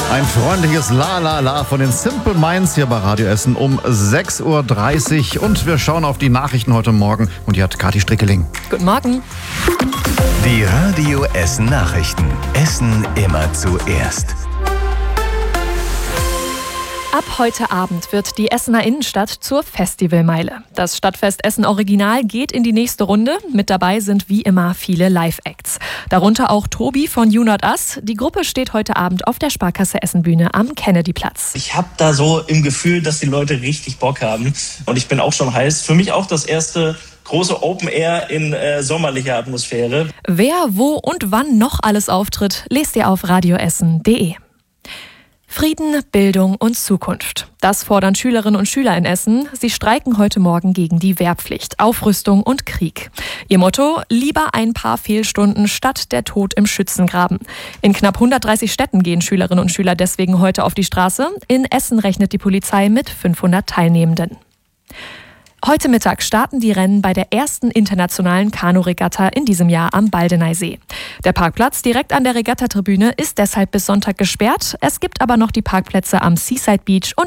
Ein freundliches La La La von den Simple Minds hier bei Radio Essen um 6.30 Uhr. Und wir schauen auf die Nachrichten heute Morgen. Und hier hat Kathi Strickeling. Guten Morgen. Die Radio Essen Nachrichten. Essen immer zuerst. Ab heute Abend wird die Essener Innenstadt zur Festivalmeile. Das Stadtfest Essen Original geht in die nächste Runde. Mit dabei sind wie immer viele Live-Acts. Darunter auch Tobi von You Not Us. Die Gruppe steht heute Abend auf der Sparkasse Essen-Bühne am Kennedy-Platz. Ich habe da so im Gefühl, dass die Leute richtig Bock haben. Und ich bin auch schon heiß. Für mich auch das erste große Open Air in sommerlicher Atmosphäre. Wer, wo und wann noch alles auftritt, lest ihr auf radioessen.de. Frieden, Bildung und Zukunft. Das fordern Schülerinnen und Schüler in Essen. Sie streiken heute Morgen gegen die Wehrpflicht, Aufrüstung und Krieg. Ihr Motto: lieber ein paar Fehlstunden statt der Tod im Schützengraben. In knapp 130 Städten gehen Schülerinnen und Schüler deswegen heute auf die Straße. In Essen rechnet die Polizei mit 500 Teilnehmenden. Heute Mittag starten die Rennen bei der ersten internationalen Kanu-Regatta in diesem Jahr am Baldeneysee. Der Parkplatz direkt an der Regattatribüne ist deshalb bis Sonntag gesperrt. Es gibt aber noch die Parkplätze am Seaside Beach und